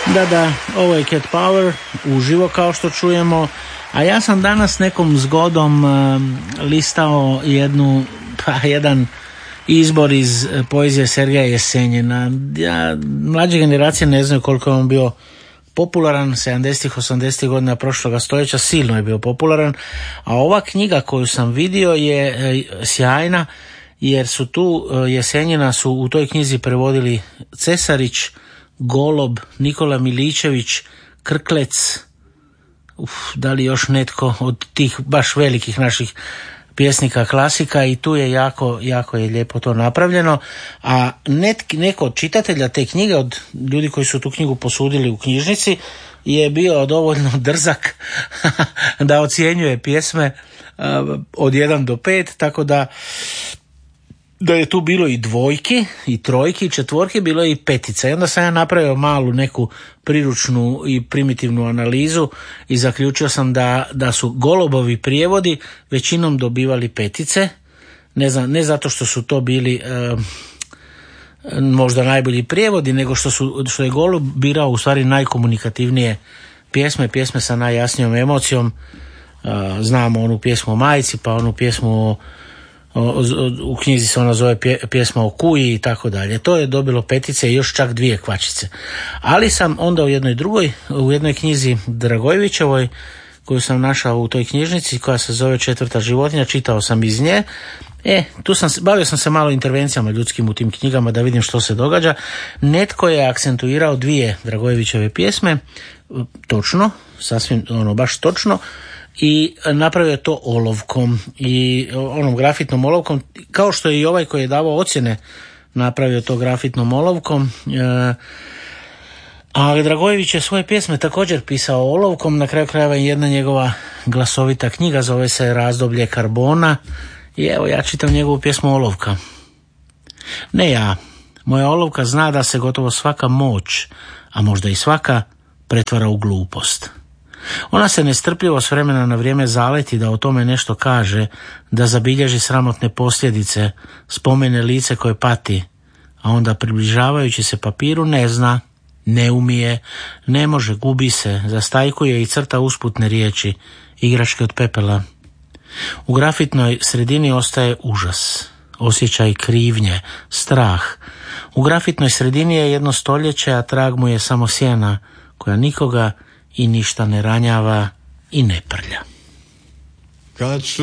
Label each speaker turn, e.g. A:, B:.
A: Da, ovo je Cat Power uživo kao što čujemo, a ja sam danas nekom zgodom listao jedan izbor iz poezije Sergeja Jesenjina. Mlađe generacije ne znaju koliko je on bio popularan 70-ih, 80-ih godina prošloga stoljeća, silno je bio popularan, a ova knjiga koju sam vidio je sjajna, jer su tu Jesenjina su u toj knjizi prevodili Cesarić, Golob, Nikola Miličević, Krklec, da li još netko od tih baš velikih naših pjesnika klasika, i tu je jako je lijepo to napravljeno. A neko od čitatelja te knjige, od ljudi koji su tu knjigu posudili u knjižnici, je bio dovoljno drzak da ocjenjuje pjesme od 1 do 5, tako da je tu bilo i dvojki, i trojki, i četvorki, bilo je i petica. I onda sam ja napravio malu neku priručnu i primitivnu analizu i zaključio sam da su Golobovi prijevodi većinom dobivali petice. Ne zato što su to bili možda najbolji prijevodi, nego što je Golob birao u stvari najkomunikativnije pjesme sa najjasnijom emocijom. Znamo onu pjesmu o majci, pa onu pjesmu u knjizi se ona zove pjesma o kuji i tako dalje. To je dobilo petice i još čak 2 kvačice. Ali sam onda u jednoj knjizi Dragojevićevoj, koju sam našao u toj knjižnici, koja se zove Četvrta životinja, čitao sam iz nje. Bavio sam se malo intervencijama ljudskim u tim knjigama da vidim što se događa. Netko je akcentuirao 2 Dragojevićeve pjesme, točno, sasvim baš točno, i napravio je to olovkom, i onom grafitnom olovkom, kao što je i ovaj koji je davao ocjene napravio to grafitnom olovkom. A Dragojević je svoje pjesme također pisao olovkom. Na kraju krajeva jedna njegova glasovita knjiga zove se Razdoblje karbona, i evo ja čitam njegovu pjesmu Olovka. Ne ja, moja olovka zna da se gotovo svaka moć, a možda i svaka, pretvara u glupost. Ona se nestrpljivo s vremena na vrijeme zaleti da o tome nešto kaže, da zabilježi sramotne posljedice, spomene lice koje pati, a onda približavajući se papiru ne zna, ne umije, ne može, gubi se, zastajkuje i crta usputne riječi, igračke od pepela. U grafitnoj sredini ostaje užas, osjećaj krivnje, strah. U grafitnoj sredini je jedno stoljeće, a trag mu je samo sjena koja nikoga i ništa ne ranjava i ne prlja.